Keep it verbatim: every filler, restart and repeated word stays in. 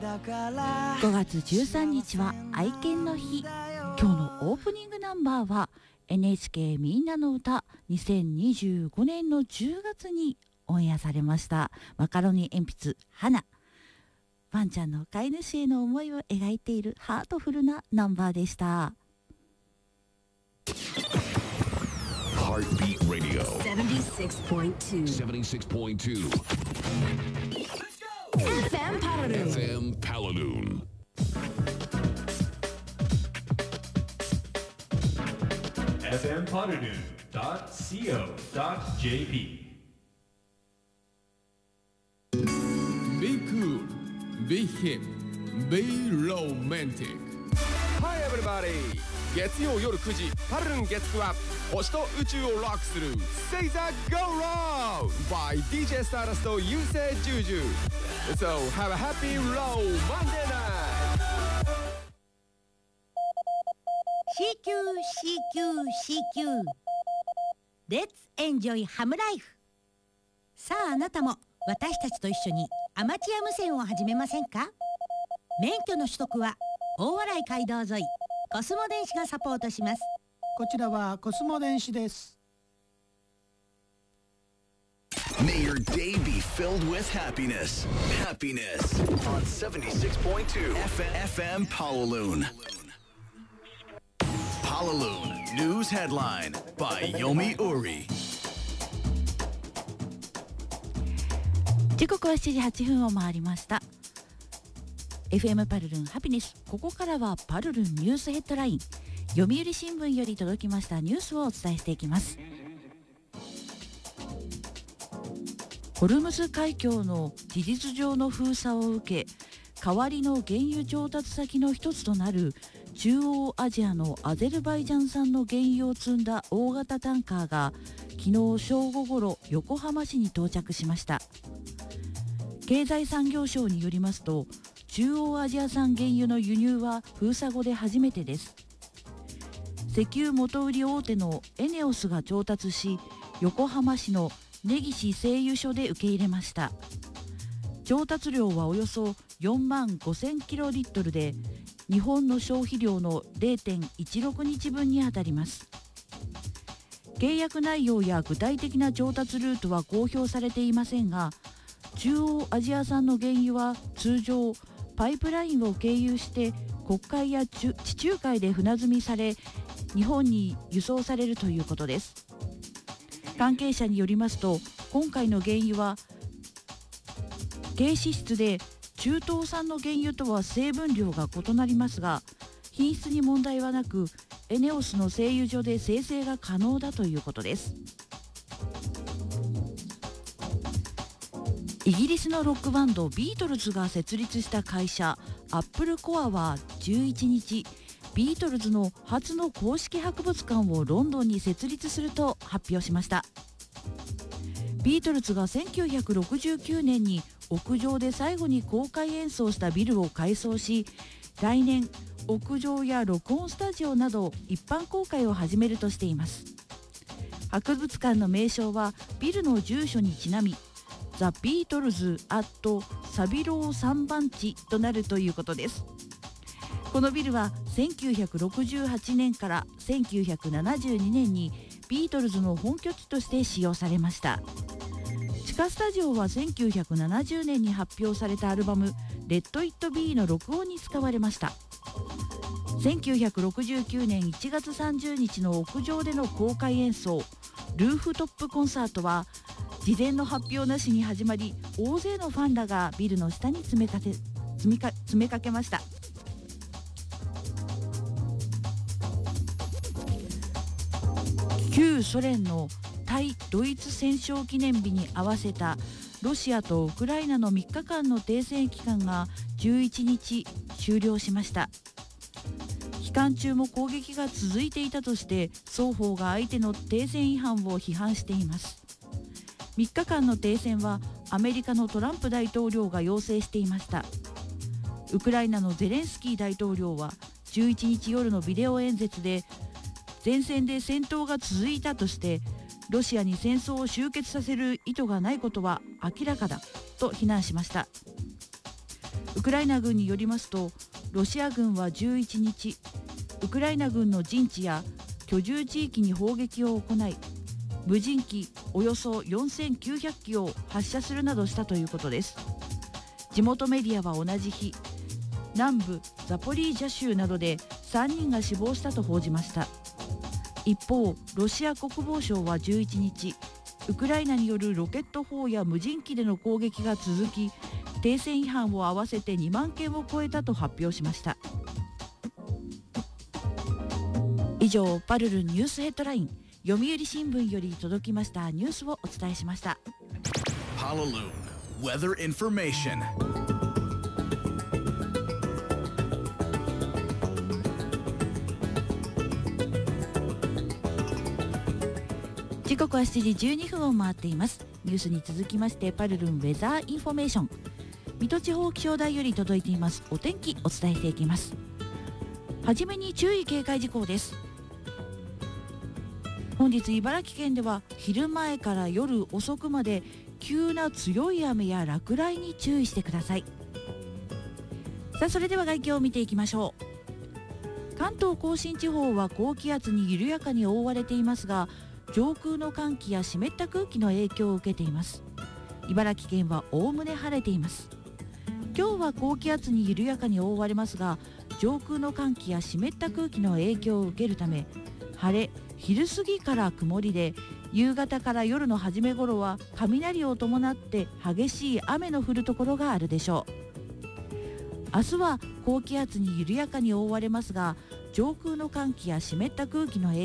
ごがつじゅうさんにちは愛犬の日。今日のオープニングナンバーは エヌエイチケー みんなの歌にせんにじゅうごねんのじゅうがつにオンエアされましたマカロニ鉛筆花。ワンちゃんの飼い主への思いを描いているハートフルなナンバーでした。 Heartbeat Radio セブンティーシックスポイントツーセブンティーシックスポイントツーエフエム Paladun エフエム Paladun エフエム パラドゥン ドット シーオー ドット ジェーピー Be cool, be hip, be romantic. Hi everybody! 月曜夜くじパルルン月くは星と宇宙をロックする Say that go round by ディージェー Stardust とゆうせいジュージュ So have a happy row Monday night! シーキュー シーキュー シーキュー Let's enjoy ハムライフ。さああなたも私たちと一緒にアマチュア無線を始めませんか？免許の取得は大洗街道沿いコスモ電子がサポートします。 こちらはコスモ電子です。 May your day be filled with happiness. Happiness on seventy-six point two F M Paladun. Paladun News Headline by Yomi Uri. 時刻はしちじはっぷんを回りました。 エフエム パルルンハピネス。ここからはパルルンニュースヘッドライン、読売新聞より届きましたニュースをお伝えしていきます。ホルムズ海峡の事実上の封鎖を受け、代わりの原油調達先の一つとなる中央アジアのアゼルバイジャン産の原油を積んだ大型タンカーが昨日正午ごろ横浜市に到着しました。経済産業省によりますと、中央アジア産原油の輸入は封鎖後で初めてです。石油元売り大手のエネオスが調達し、横浜市の根岸製油所で受け入れました。調達量はおよそよんまんごせんキロリットルで、日本の消費量の れいてんいちろくにちぶんにあたります。契約内容や具体的な調達ルートは公表されていませんが、中央アジア産の原油は通常パイプラインを経由して黒海や地中海で船積みされ、日本に輸送されるということです。関係者によりますと、今回の原油は低脂質で中東産の原油とは成分量が異なりますが、品質に問題はなく、エネオスの製油所で精製が可能だということです。イギリスのロックバンドビートルズが設立した会社アップルコアはじゅういちにち、ビートルズの初の公式博物館をロンドンに設立すると発表しました。ビートルズがせんきゅうひゃくろくじゅうきゅうねんに屋上で最後に公開演奏したビルを改装し、来年屋上や録音スタジオなど一般公開を始めるとしています。博物館の名称はビルの住所にちなみザ・ビートルズ・アット・サビローさんばん地となるということです。このビルはせんきゅうひゃくろくじゅうはちねんからせんきゅうひゃくななじゅうにねんにビートルズの本拠地として使用されました。地下スタジオはせんきゅうひゃくななじゅうねんに発表されたアルバムレッド・イット・ビーの録音に使われました。せんきゅうひゃくろくじゅうきゅうねんいちがつさんじゅうにちの屋上での公開演奏ルーフトップコンサートは事前の発表なしに始まり、大勢のファンらがビルの下に詰めかけ、詰めか、詰めかけました。旧ソ連の対ドイツ戦勝記念日に合わせたロシアとウクライナのみっかかんの停戦期間がじゅういちにち終了しました。期間中も攻撃が続いていたとして双方が相手の停戦違反を批判しています。みっかかんの停戦はアメリカのトランプ大統領が要請していました。ウクライナのゼレンスキー大統領はじゅういちにち夜のビデオ演説で、前線で戦闘が続いたとしてロシアに戦争を終結させる意図がないことは明らかだと非難しました。ウウクライナ軍によりますと、ロシア軍はじゅういちにち、ウクライナ軍の陣地や居住地域に砲撃を行い、無人機およそよんせんきゅうひゃっきを発射するなどしたということです。地元メディアは同じ日、南部ザポリージャ州などでさんにんが死亡したと報じました。一方、ロシア国防省はじゅういちにち、ウクライナによるロケット砲や無人機での攻撃が続き、停戦違反を合わせてにまんけんを超えたと発表しました。以上、パルルニュースヘッドライン、読売新聞より届きましたニュースをお伝えしました。 Pallaloon Weather Information. 時刻はしちじじゅうにふんを回っています。ニュースに続きまして、パルルンウェザーインフォメーション、水戸地方気象台より届いていますお天気、お伝えしていきます。はじめに注意警戒事項です。本日茨城県では昼前から夜遅くまで急な強い雨や落雷に注意してください。さあ、それでは概況を見ていきましょう。関東甲信地方は高気圧に緩やかに覆われていますが、上空の寒気や湿った空気の影響を受けています。茨城県はおおむね晴れています。今日は高気圧に緩やかに覆われますが、上空の寒気や湿った空気の影響を受けるため、晴れ、昼過ぎから曇りで、夕方から夜の初め頃は雷を伴って激しい雨の降るところがあるでしょう。明日は高気圧に緩やかに覆われますが、上空の寒気や湿った空気の影